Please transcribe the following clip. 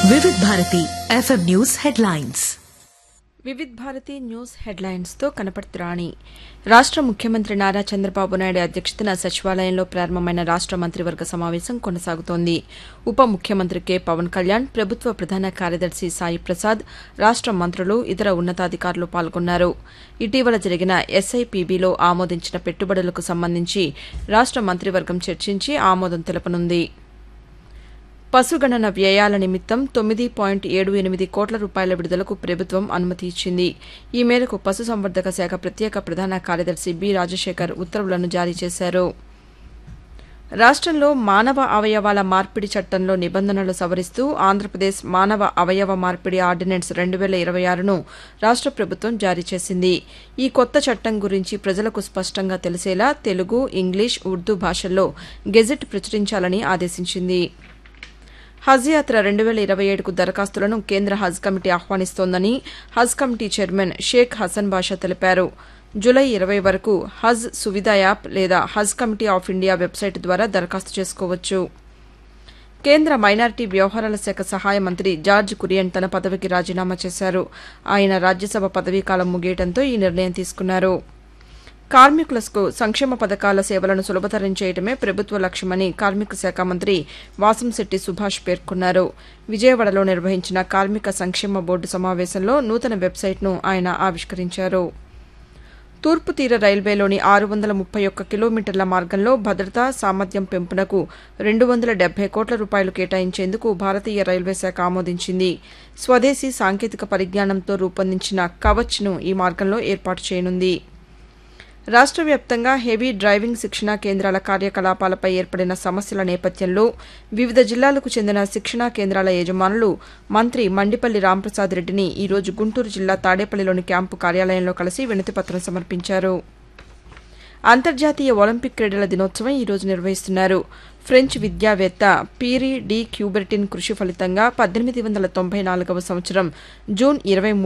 Vividh Bharati FM news headlines. Vividh Bharati news హెడ్లైన్స్తో కనపడుతురాణి. రాష్ట్ర ముఖ్యమంత్రి నారా చంద్రబాబు నాయుడు అధ్యక్షతన సచివాలయంలో ప్రారంభమైన రాష్ట్ర మంత్రివర్గ సమావేశం కొనసాగుతోంది. ఉప ముఖ్యమంత్రి కె పవన్ కళ్యాణ్, ప్రభుత్వ ప్రధాన కార్యదర్శి సాయి ప్రసాద్, రాష్ట్ర మంత్రులు, ఇతర ఉన్నతాధికారులు పాల్గొన్నారు. ఇటీవల జరిగిన ఎస్ఐపిబిలో ఆమోదించిన పెట్టుబడులకు సంబంధించి రాష్ట్ర మంత్రివర్గం చర్చించి ఆమోదం తెలపనుంది. పశుగణన వ్యయాల నిమిత్తం 9.78 కోట్ల రూపాయల విడుదలకు ప్రభుత్వం అనుమతి ఇచ్చింది. ఈ మేరకు పశుసంవర్ధక శాఖ ప్రత్యేక ప్రధాన కార్యదర్శి బి రాజశేఖర్ ఉత్తర్వులను జారీ చేశారు. రాష్ట్రంలో మానవ అవయవాల మార్పిడి చట్టంలో నిబంధనలు సవరిస్తూ ఆంధ్రప్రదేశ్ మానవ అవయవ మార్పిడి ఆర్డినెన్స్ 2026ను రాష్ట్ర ప్రభుత్వం జారీ చేసింది. ఈ కొత్త చట్టం గురించి ప్రజలకు స్పష్టంగా తెలిసేలా తెలుగు, ఇంగ్లీష్, ఉర్దూ భాషల్లో గెజెట్ ప్రచురించాలని ఆదేశించింది. హజ్ యాత్ర 2027కు దరఖాస్తులను కేంద్ర హజ్ కమిటీ ఆహ్వానిస్తోందని హజ్ కమిటీ చైర్మన్ షేక్ హసన్ బాషా తెలిపారు. జూలై 20 వరకు హజ్ సువిధ యాప్ లేదా హజ్ కమిటీ ఆఫ్ ఇండియా వెబ్సైట్ ద్వారా దరఖాస్తు చేసుకోవచ్చు. కేంద్ర మైనారిటీ వ్యవహారాల శాఖ సహాయ మంత్రి జార్జ్ కురియన్ తన పదవికి రాజీనామా చేశారు. ఆయన రాజ్యసభ పదవీకాలం ముగియడంతో ఈ నిర్ణయం తీసుకున్నారు. కార్మికులకు సంక్షేమ పథకాల సేవలను సులభతరం చేయడమే ప్రభుత్వ లక్ష్యమని కార్మిక శాఖ మంత్రి వాసంశెట్టి సుభాష్ పేర్కొన్నారు. విజయవాడలో నిర్వహించిన కార్మిక సంక్షేమ బోర్డు సమావేశంలో నూతన వెబ్సైట్ను ఆయన ఆవిష్కరించారు. తూర్పు తీర రైల్వేలోని 631 కిలోమీటర్ల మార్గంలో భద్రత, సామర్థ్యం పెంపునకు 270 కోట్ల రూపాయలు కేటాయించేందుకు భారతీయ రైల్వే శాఖ ఆమోదించింది. స్వదేశీ సాంకేతిక పరిజ్ఞానంతో రూపొందించిన కవచ్ను ఈ మార్గంలో ఏర్పాటు చేయనుంది. రాష్ట్ర వ్యాప్తంగా హెవీ డ్రైవింగ్ శిక్షణా కేంద్రాల కార్యకలాపాలపై ఏర్పడిన సమస్యల నేపథ్యంలో వివిధ జిల్లాలకు చెందిన శిక్షణా కేంద్రాల యజమానులు మంత్రి మండిపల్లి రాంప్రసాద్ రెడ్డిని ఈరోజు గుంటూరు జిల్లా తాడేపల్లిలోని క్యాంపు కార్యాలయంలో కలిసి వినతిపత్రం సమర్పించారు. అంతర్జాతీయ ఒలింపిక్ క్రీడల దినోత్సవం ఈరోజు నిర్వహిస్తున్నారు. ఫ్రెంచ్ విద్యావేత్త పీరీ డి క్యూబెర్టిన్ కృషి ఫలితంగా 1894వ సంవత్సరం జూన్ 23